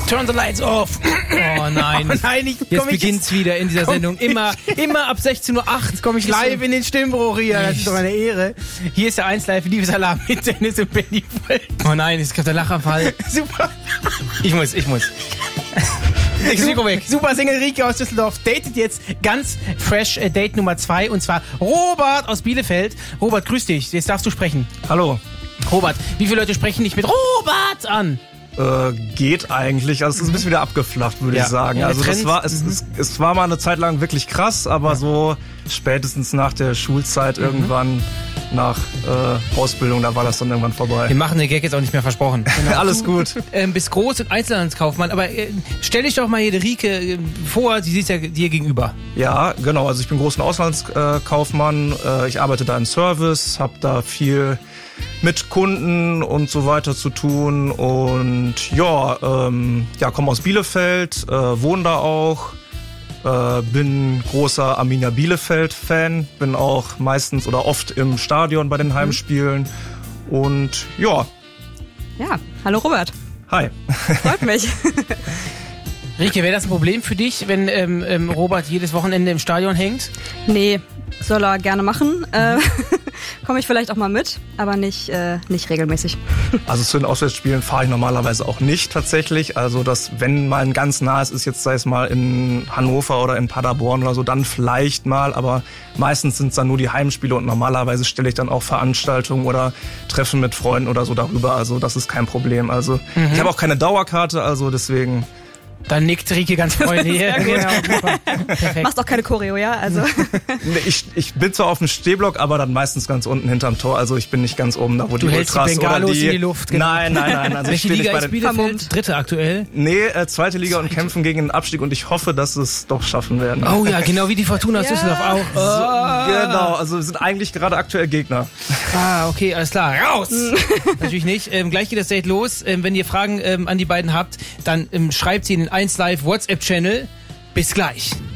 Turn the lights off. Oh nein. Oh nein, Jetzt beginnt's wieder in dieser Sendung. Immer ab 16:08 Uhr komme ich live in den Stimmbruch hier. Das ist doch eine Ehre. Hier ist der 1 Live Liebesalarm mit Dennis und Benny Voll. Oh nein, jetzt kommt der Lachanfall. Super. Ich muss. Super Single Rike aus Düsseldorf datet jetzt ganz fresh Date Nummer 2 und zwar Robert aus Bielefeld. Robert, grüß dich. Jetzt darfst du sprechen. Hallo. Robert, wie viele Leute sprechen dich mit Robert an? Geht eigentlich. Also es ist ein bisschen wieder abgeflacht, würde ich sagen. Ja, Also es war mal eine Zeit lang wirklich krass, aber so spätestens nach der Schulzeit irgendwann, nach Ausbildung, da war das dann irgendwann vorbei. Wir machen den Gag jetzt auch nicht mehr versprochen. Genau. Alles gut. Bist Groß- und Einzelhandelskaufmann, aber stell dich doch mal hier die Rike vor, sie sitzt ja dir gegenüber. Ja, genau. Also ich bin Groß- und Auslandskaufmann. Ich arbeite da im Service, habe da viel mit Kunden und so weiter zu tun und komme aus Bielefeld, wohne da auch, bin großer Arminia Bielefeld-Fan, bin auch meistens oder oft im Stadion bei den Heimspielen und ja. Ja, hallo Robert. Hi. Freut mich. Rike, wäre das ein Problem für dich, wenn Robert jedes Wochenende im Stadion hängt? Nee, soll er gerne machen. Komme ich vielleicht auch mal mit, aber nicht regelmäßig. Also zu den Auswärtsspielen fahre ich normalerweise auch nicht tatsächlich. Also das, wenn mal ein ganz nahes ist, jetzt sei es mal in Hannover oder in Paderborn oder so, dann vielleicht mal. Aber meistens sind es dann nur die Heimspiele und normalerweise stelle ich dann auch Veranstaltungen oder Treffen mit Freunden oder so darüber. Also das ist kein Problem. Also ich habe auch keine Dauerkarte, also deswegen... Dann nickt Rike ganz freundlich. Ja, genau. Perfekt. Machst auch keine Choreo, ja? Also. Ich bin zwar auf dem Stehblock, aber dann meistens ganz unten hinterm Tor. Also ich bin nicht ganz oben, da wo die Ultras oder die... Du hältst die Bengalos in die Luft. Genau. Nein. Also welche Liga ist Bielefeld? Dritte aktuell? Nee, zweite Liga und kämpfen gegen den Abstieg und ich hoffe, dass es doch schaffen werden. Oh ja, genau wie die Fortuna aus Düsseldorf auch. Genau, also wir sind eigentlich gerade aktuell Gegner. Ah, okay, alles klar. Raus! Natürlich nicht. Gleich geht das Date los. Wenn ihr Fragen an die beiden habt, dann schreibt sie in den 1 Live WhatsApp-Channel. Bis gleich.